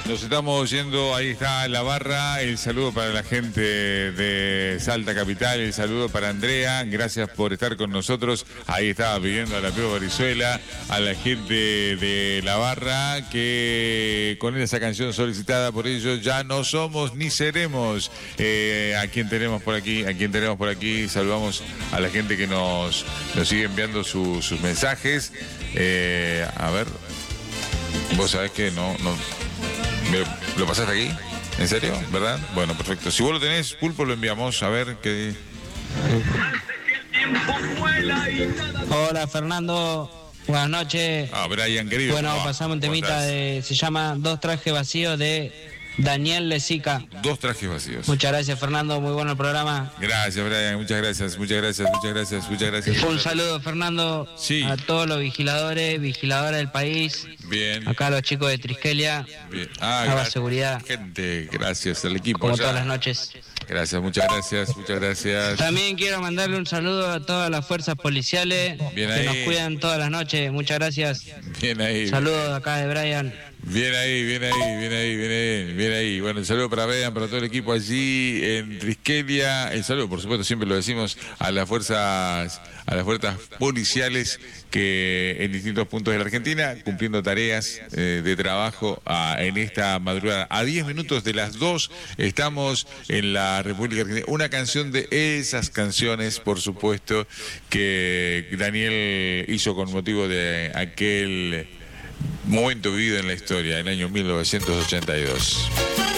Nos estamos yendo, ahí está la barra, el saludo para la gente de Salta Capital, el saludo para Andrea, gracias por estar con nosotros, ahí estaba pidiendo a la Pío Brizuela, a la gente de la barra, que con esa canción solicitada por ellos, ya no somos ni seremos. A quien tenemos por aquí, saludamos a la gente que nos sigue enviando sus mensajes. A ver, vos sabés que no. ¿Lo pasaste aquí? ¿En serio? ¿Verdad? Bueno, perfecto. Si vos lo tenés, Pulpo, lo enviamos. A ver qué... Hola, Fernando. Buenas noches. Brian, querido. Bueno, pasamos un temita se llama Dos trajes vacíos de Daniel Lezica. Dos trajes vacíos. Muchas gracias, Fernando. Muy bueno el programa. Gracias, Brian. Muchas gracias. Un saludo, Fernando, sí, a todos los vigiladores del país. Bien. Acá los chicos de Triskelia. Bien. Nueva seguridad. Gente, gracias al equipo. Como todas las noches. Gracias, muchas gracias. También quiero mandarle un saludo a todas las fuerzas policiales que nos cuidan todas las noches. Muchas gracias. Bien ahí. Saludos acá de Brian. Bien ahí. Bueno, el saludo para Brian, para todo el equipo allí en Triskelia. El saludo, por supuesto, siempre lo decimos a las fuerzas policiales que en distintos puntos de la Argentina, cumpliendo tareas de trabajo en esta madrugada. A 10 minutos de las 2 estamos en la República Argentina. Una canción de esas canciones, por supuesto, que Daniel hizo con motivo de aquel momento vivido en la historia, en el año 1982.